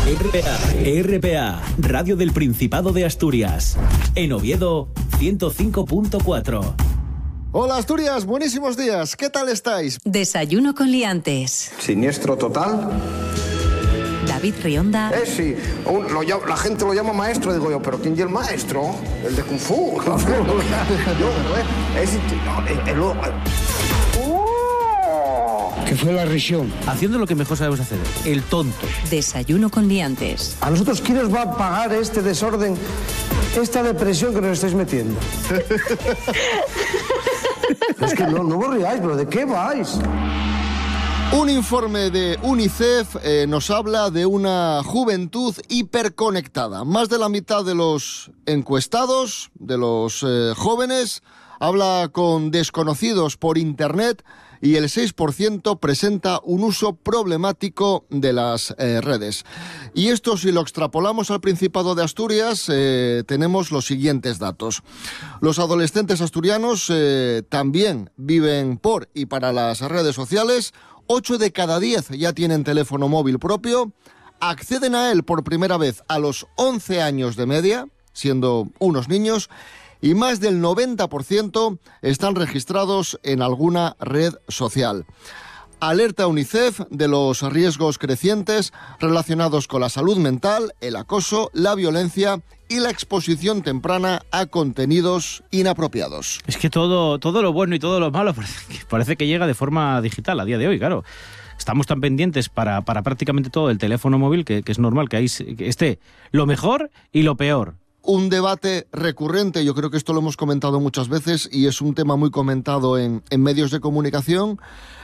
RPA, Radio del Principado de Asturias. En Oviedo, 105.4. Hola Asturias, buenísimos días. ¿Qué tal estáis? Desayuno con liantes. Siniestro total. David Rionda. Sí, la gente lo llama maestro, digo yo, pero ¿quién es el maestro? El de Kung Fu. Que fue la región. Haciendo lo que mejor sabemos hacer, el tonto. Desayuno con liantes. ¿A nosotros quién nos va a pagar este desorden, esta depresión que nos estáis metiendo? Es que no vos riáis, pero ¿de qué vais? Un informe de UNICEF nos habla de una juventud hiperconectada. Más de la mitad de los encuestados, de los jóvenes, habla con desconocidos por Internet y el 6% presenta un uso problemático de las redes. Y esto, si lo extrapolamos al Principado de Asturias, tenemos los siguientes datos. Los adolescentes asturianos también viven por y para las redes sociales. 8 de cada 10 ya tienen teléfono móvil propio, acceden a él por primera vez a los 11 años de media, siendo unos niños, y más del 90% están registrados en alguna red social. Alerta UNICEF de los riesgos crecientes relacionados con la salud mental, el acoso, la violencia y la exposición temprana a contenidos inapropiados. Es que todo lo bueno y todo lo malo parece que llega de forma digital a día de hoy, claro. Estamos tan pendientes para prácticamente todo el teléfono móvil que es normal que ahí esté lo mejor y lo peor. Un debate recurrente, yo creo que esto lo hemos comentado muchas veces y es un tema muy comentado en medios de comunicación.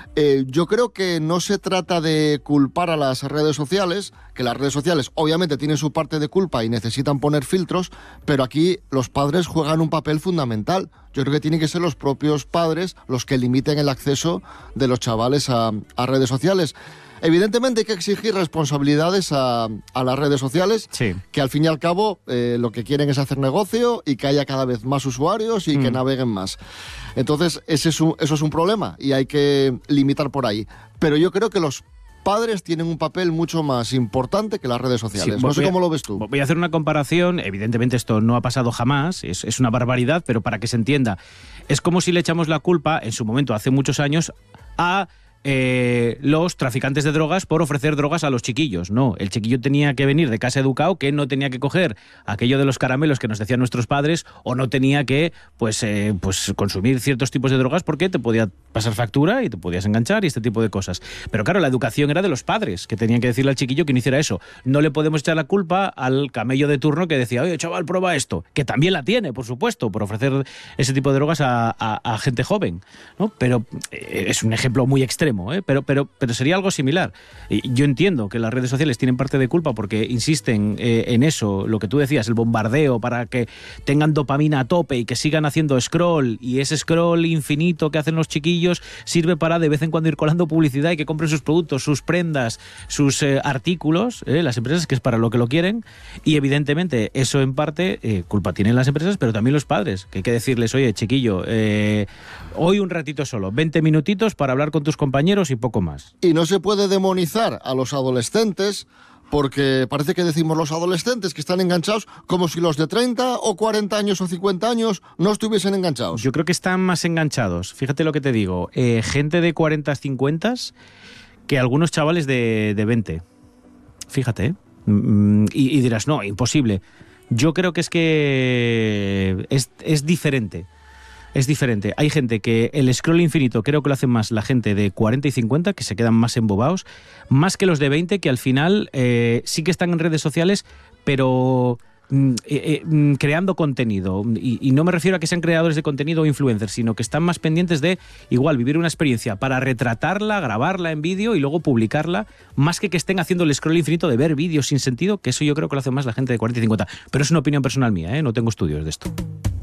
Yo creo que no se trata de culpar a las redes sociales, que las redes sociales obviamente tienen su parte de culpa y necesitan poner filtros, pero aquí los padres juegan un papel fundamental. Yo creo que tienen que ser los propios padres los que limiten el acceso de los chavales a redes sociales. Evidentemente hay que exigir responsabilidades a las redes sociales, sí, que al fin y al cabo lo que quieren es hacer negocio y que haya cada vez más usuarios y que naveguen más. Entonces eso es un problema y hay que limitar por ahí. Pero yo creo que los padres tienen un papel mucho más importante que las redes sociales. Sí, no sé cómo lo ves tú. Voy a hacer una comparación. Evidentemente esto no ha pasado jamás, es una barbaridad, pero para que se entienda, es como si le echamos la culpa, en su momento, hace muchos años, a los traficantes de drogas por ofrecer drogas a los chiquillos. No, el chiquillo tenía que venir de casa educado, que no tenía que coger aquello de los caramelos que nos decían nuestros padres, o no tenía que pues consumir ciertos tipos de drogas porque te podía pasar factura y te podías enganchar y este tipo de cosas. Pero claro, la educación era de los padres, que tenían que decirle al chiquillo que no hiciera eso. No le podemos echar la culpa al camello de turno que decía, oye, chaval, prueba esto, que también la tiene, por supuesto, por ofrecer ese tipo de drogas a gente joven, ¿no? Pero es un ejemplo muy extremo, pero sería algo similar. Yo entiendo que las redes sociales tienen parte de culpa porque insisten en eso, lo que tú decías, el bombardeo para que tengan dopamina a tope y que sigan haciendo scroll, y ese scroll infinito que hacen los chiquillos sirve para de vez en cuando ir colando publicidad y que compren sus productos, sus prendas, sus artículos, las empresas, que es para lo que lo quieren, y evidentemente eso en parte culpa tienen las empresas, pero también los padres, que hay que decirles, oye, chiquillo, hoy un ratito solo, 20 minutitos para hablar con tus compañeros y poco más. Y no se puede demonizar a los adolescentes, porque parece que decimos los adolescentes que están enganchados como si los de 30 o 40 años o 50 años no estuviesen enganchados. Yo creo que están más enganchados. Fíjate lo que te digo. Gente de 40, 50 que algunos chavales de 20. Fíjate. Y dirás, no, imposible. Yo creo que es diferente. Es diferente. Hay gente que el scroll infinito creo que lo hacen más la gente de 40 y 50, que se quedan más embobados, más que los de 20, que al final sí que están en redes sociales, pero creando contenido. Y no me refiero a que sean creadores de contenido o influencers, sino que están más pendientes de, igual, vivir una experiencia para retratarla, grabarla en vídeo y luego publicarla, más que estén haciendo el scroll infinito de ver vídeos sin sentido, que eso yo creo que lo hace más la gente de 40 y 50. Pero es una opinión personal mía, no tengo estudios de esto.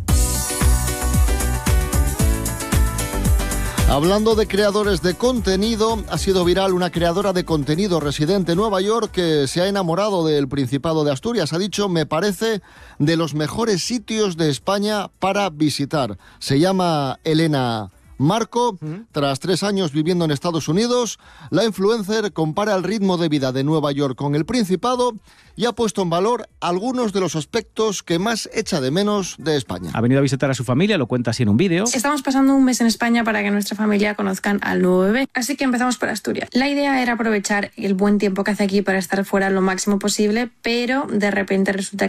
Hablando de creadores de contenido, ha sido viral una creadora de contenido residente en Nueva York que se ha enamorado del Principado de Asturias. Ha dicho, me parece de los mejores sitios de España para visitar. Se llama Elena Marco, tras 3 años viviendo en Estados Unidos, la influencer compara el ritmo de vida de Nueva York con el Principado y ha puesto en valor algunos de los aspectos que más echa de menos de España. Ha venido a visitar a su familia, lo cuenta así en un vídeo. Estamos pasando un mes en España para que nuestra familia conozcan al nuevo bebé, así que empezamos por Asturias. La idea era aprovechar el buen tiempo que hace aquí para estar fuera lo máximo posible, pero de repente resulta